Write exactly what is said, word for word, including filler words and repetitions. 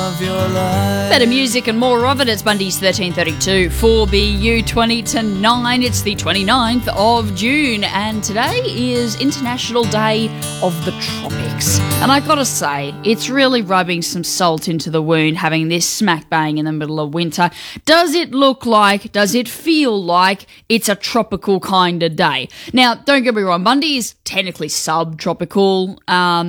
of your life. Better music and more of it. It's Mondays thirteen thirty-two for B U twenty to nine. It's the twenty-ninth of June and today is International Day of the Tropics. And I gotta say, it's really rubbing some salt into the wound having this smack bang in the middle of winter. Does it look like, does it feel like it's a tropical kind of day? Now, don't get me wrong, Monday is technically subtropical. Um,